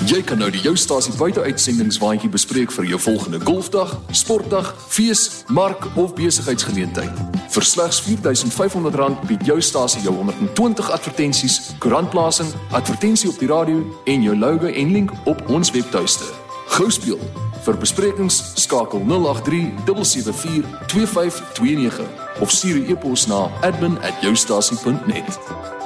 Jy kan nou die Joustasie buiteuitsendings-waandjie bespreek vir jou volgende golfdag, sportdag, fees, mark of besigheidsgeleentheid. Vir slegs R4,500 bied Joustasie jou 120 advertensies, koerantplasing, advertensie op die radio en jou logo en link op ons webtuiste. Gou speel. Vir besprekings skakel 083 774 2529 of stuur 'n e-pos na admin@joustasie.net.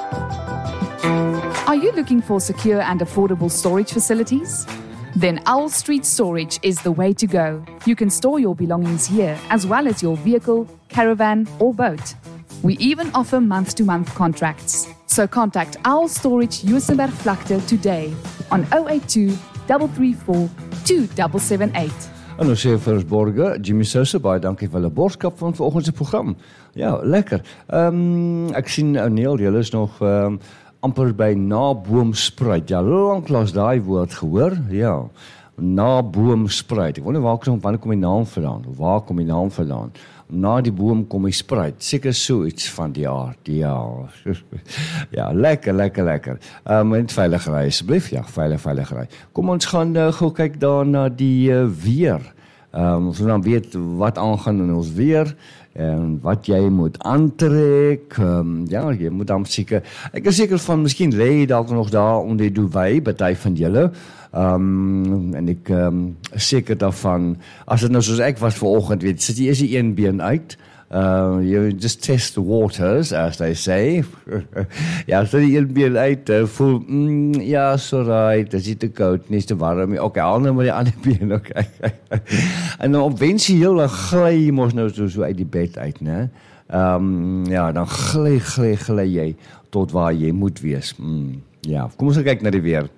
Are you looking for secure and affordable storage facilities? Then Owl Street Storage is the way to go. You can store your belongings here as well as your vehicle, caravan or boat. We even offer month-to-month contracts. So contact Owl Storage Juisenberg Vlakte today on 082 334 2778. En ons sê vir ons borge, Jimmy Sousa, baie dankie vir hulle borskap van vanoggend se program. Ja, lekker. Ek sien Neil, julle is nog amper by naboomspruit. Ja, lanklaas daai woord gehoor. Ja, naboomspruit. Ek wonder wanneer kom die naam vandaan? Waar kom die naam vandaan? Na die boom kom die spruit. Seker so iets van die aard. Ja. Ja, lekker. Met veilig ry asseblief. Ja, veilig ry. Kom ons gaan gou kyk daar na die weer. Ons wil dan weet wat aangaan in ons weer en wat jy moet aantrek. Ja, jy moet dan seker. Ek is seker van miskien lê jy dalk nog daar onder die duvet, party van julle. En ek seker daarvan, as dit nou soos ek was vanoggend, weet, sit jy eers die een been uit. You just test the waters, as they say. Ja, so die een been uit, voel, ja, so right, dit is te koud, nie te warm. Okay, haal nou maar die ander been, okay. En dan opwensieel, dan glij jy mos nou so uit die bed uit, né? Ja, dan glij jy tot waar jy moet wees. Ja, kom ons kyk na die weer.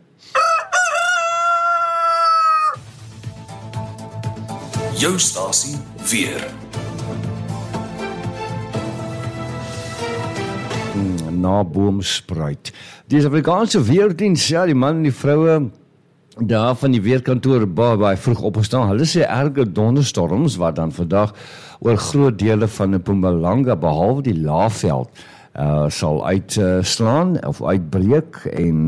Joustasie weer. Naboomspruit. Die Suid-Afrikaanse Weerdiens, ja, die man en die vroue daar van die weerkantoor baie vroeg opgestaan. Hulle sê erge donderstorms wat dan vandag oor groot dele van Mpumalanga behalwe die Laagveld sal uitslaan of uitbreek en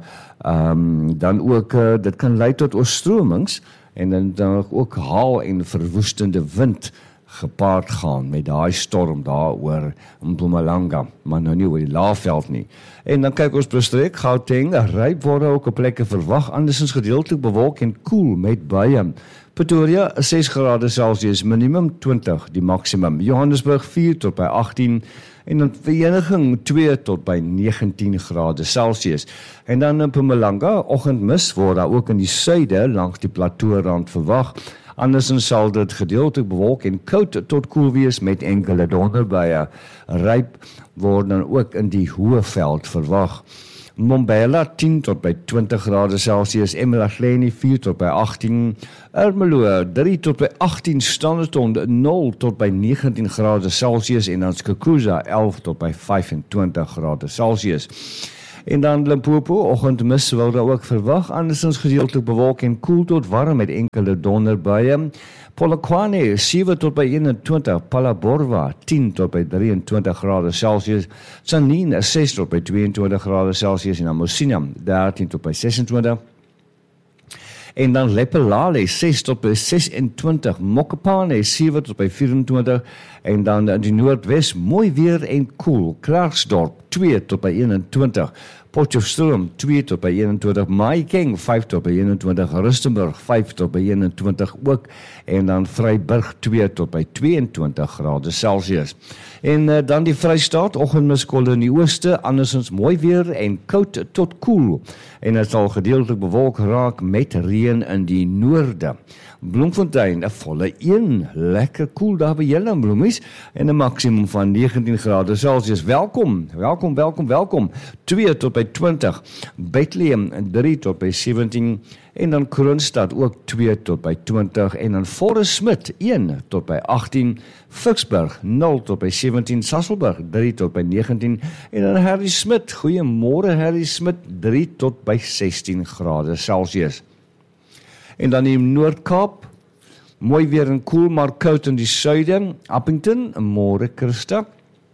dan ook dit kan lei tot oorstromings en dan ook haal en verwoestende wind gepaard gaan met daai storm daar oor Mpumalanga, maar nou nie oor die Laagveld nie. En dan kyk ons bestreek, Gauteng, ryp word ook op plekke verwag, andersins gedeeltelik bewolk en koel met buie. Pretoria 6 grade Celsius, minimum 20 die maksimum. Johannesburg 4 tot by 18 en dan Vereniging 2 tot by 19 grade Celsius. En dan in Mpumalanga, oggendmis word daar ook in die suide langs die plateaurand verwag. Andersins sal dit gedeeltelik bewolk en koud tot koel wees met enkele donderbuie. Ryp word dan ook in die Hoëveld verwag. Mbombela 10 tot by 20 grade Celsius, eMalahleni 4 tot by 18, Ermelo 3 tot by 18, Standerton 0 tot by 19 grade Celsius en dan Skukuza 11 tot by 25 grade Celsius. En dan Limpopo, oggendmis word daar ook verwag, andersins gedeeltelik bewolk en koel tot warm met enkele donderbuie. Polokwane 7 tot by 21, Phalaborwa 10 tot by 23 grade Celsius, Tzaneen 6 tot by 22 grade Celsius en Mosina 13 tot by 26. En dan Lepelale 6 tot by 26, Mokopane 7 tot by 24 en dan in die Noordwes mooi weer en koel, Klerksdorp 2 tot by 21, Potchefstroom 2 tot by 21, Mahikeng 5 tot by 21, Rustenburg 5 tot by 21 ook en dan Vryburg 2 tot by 22 grade Celsius. En dan die Vrystaat, oggendmiskol in die ooste, andersins mooi weer en koud tot koel. En dit sal gedeeltelik bewolk raak met reën in die noorde. Bloemfontein, 'n volle 1, lekker koel daar by julle in Bloemies en 'n maksimum van 19 grade Celsius. Welkom, 2 tot by 20, Bethlehem 3 tot by 17 en dan Kroonstad ook 2 tot by 20 en dan Forest Smith 1 tot by 18, Vicksburg 0 tot by 17, Sasolburg 3 tot by 19 en dan Harry Smith, goeiemôre Harry Smith 3 tot by 16 grade Celsius. En dan in Noord-Kaap, mooi weer en koel, maar koud in die suide, Appington, môre Christa,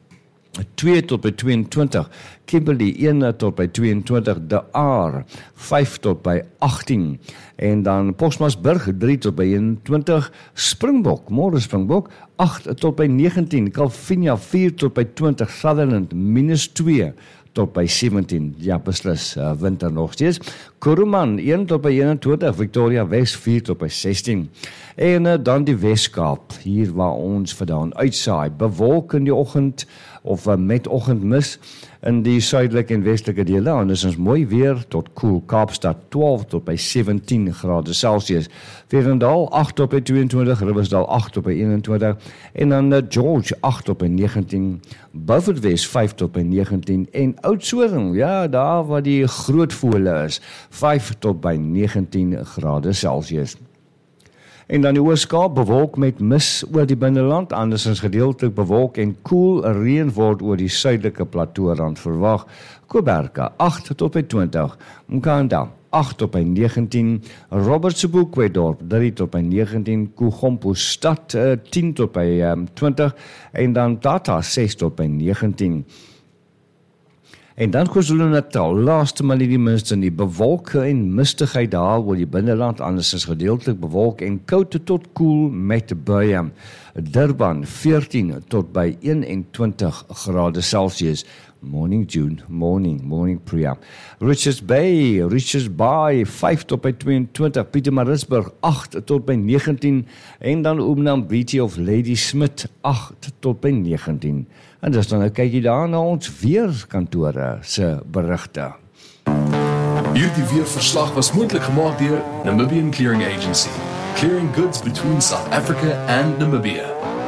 2 tot by 22, Kimberley 1 tot by 22, De Aar 5 tot by 18, en dan Postmasburg 3 tot by 21, Springbok, môre Springbok 8 tot by 19, Calvinia 4 tot by 20, Sutherland -2 tot by 17, ja beslis, winter nog steeds, Kuruman 1 tot by 21, Victoria West 4 tot by 16, en dan die Weskaap, hier waar ons vandaan uitsaai, bewolk in die oggend, of met oggendmis in die suidelike en westelike dele, en is ons mooi weer tot koel, Kaapstad 12 tot by 17 grade Celsius, Vredendal 8 tot by 22, Riversdal 8 tot by 21, en dan George 8 tot by 19, Beaufort West 5 tot by 19, en Oudtshoorn, ja, daar waar die groot vole is, 5 tot by 19 grade Celsius. En dan die Oos-Kaap bewolk met mis oor die binneland, andersins gedeeltelik bewolk en koel reën word oor die suidelike platoerand verwag. Koberka 8 tot by 20, Mkanda 8 tot by 19, Robertsburg-Dorp 3 tot by 19, Kugompo stad 10 tot by 20, en dan Tata 6 tot by 19. En dan KwaZulu-Natal, laaste maar nie die minste nie, bewolke en mistigheid daar oor die binneland, anders is gedeeltelik bewolk en koud tot koel met buie. Durban 14 tot by 21 grade Celsius. Morning June, morning Priya. Richards Bay 5 tot by 22, Pietermaritzburg 8 tot by 19, en dan Umnambiti of Ladysmith 8 tot by 19. En dis dan 'n kykie daar na ons weerkantore se berigte. Hierdie weerverslag was moontlik gemaak deur Namibian Clearing Agency, clearing goods between South Africa and Namibia.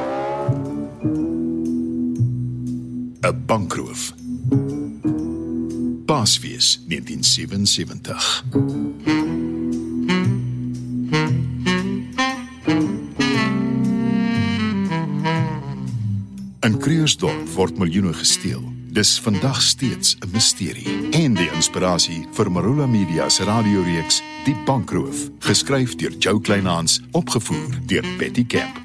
'n bankroof. Paasfees 1977. In Krugersdorp word miljoene gesteel. Dis vandag steeds 'n misterie. En die inspirasie vir Marula Media se radioreeks Die Bankroof, geskryf deur Joe Kleinhans, opgevoer deur Betty Kemp.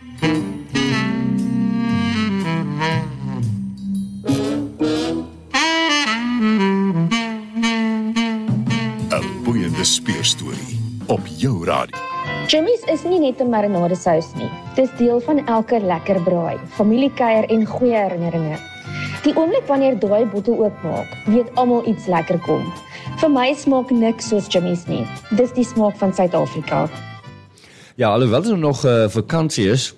'n boeiende speurstorie op jou radio. Jimmy's is nie net 'n marinadesous nie. Dis deel van elke lekker braai, familiekuier en goeie herinneringe. Die oomblik wanneer daai bottel oopmaak, weet almal iets lekker kom. Vir my smaak niks soos Jimmy's nie. Dis die smaak van Suid-Afrika. Ja, alhoewel er nog vakansie is,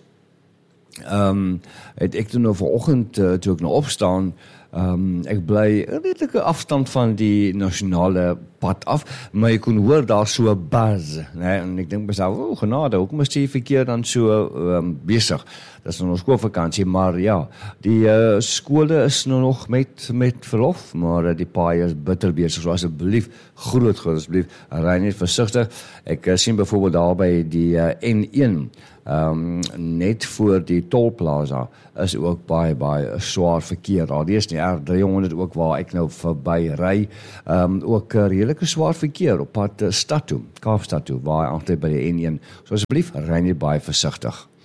het ek toen vanoggend, toe ek nou opstaan, ek bly 'n redelike afstand van die nasionale pad af, maar jy kon hoor daar so 'n buzz, né? En ek dink myself, genade, hoekom is die verkeer dan so besig? Dis nou skoolvakansie, maar ja, die skole is nou nog met verlof, maar die paai is bitter besig, so asseblief, groot asseblief, ry net versigtig. Ek sien byvoorbeeld daar by die N1, net voor die tolplaza is ook baie swaar verkeer. Daar is die R300 ook waar ek nou verby ry, ook redelike swaar verkeer op pad stad toe, Kaapstad toe, waar altyd by die N1. So asseblief, ry net baie versigtig.